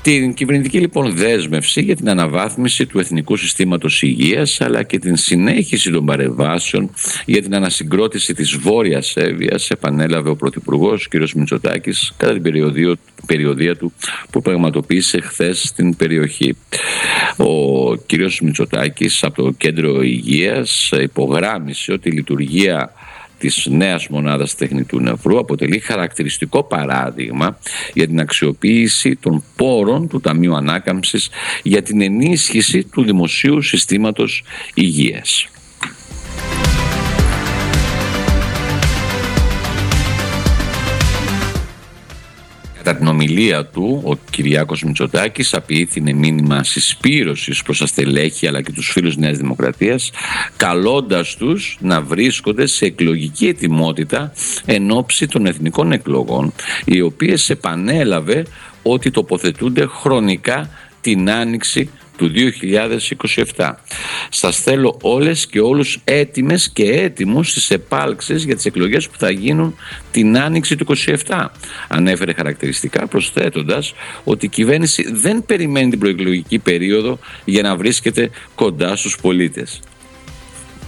Την κυβερνητική λοιπόν δέσμευση για την αναβάθμιση του εθνικού συστήματος υγείας, αλλά και την συνέχιση των παρεμβάσεων για την ανασυγκρότηση της Βόρειας Σέρβιας επανέλαβε ο Πρωθυπουργός κ. Μητσοτάκης κατά την περιοδεία του που πραγματοποίησε χθες στην περιοχή. Ο κ. Μητσοτάκης από το Κέντρο Υγείας υπογράμμισε ότι η λειτουργία της νέας μονάδας τεχνητού νευρού αποτελεί χαρακτηριστικό παράδειγμα για την αξιοποίηση των πόρων του Ταμείου Ανάκαμψης για την ενίσχυση του δημοσίου συστήματος υγείας. Κατά την ομιλία του, ο Κυριάκος Μητσοτάκης αποιήθηνε μήνυμα συσπήρωσης προς τα στελέχη αλλά και τους φίλους Νέας Δημοκρατίας, καλώντας τους να βρίσκονται σε εκλογική ετοιμότητα εν ώψη των εθνικών εκλογών, οι οποίες επανέλαβε ότι τοποθετούνται χρονικά την άνοιξη του 2027. Σας θέλω όλες και όλους έτοιμες και έτοιμους στις επάλξεις για τις εκλογές που θα γίνουν την άνοιξη του 2027. Ανέφερε χαρακτηριστικά προσθέτοντας ότι η κυβέρνηση δεν περιμένει την προεκλογική περίοδο για να βρίσκεται κοντά στους πολίτες.